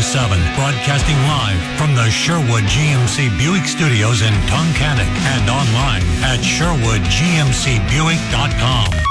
7, broadcasting live from the Sherwood GMC Buick Studios in Tunkhannock and online at SherwoodGMCBuick.com.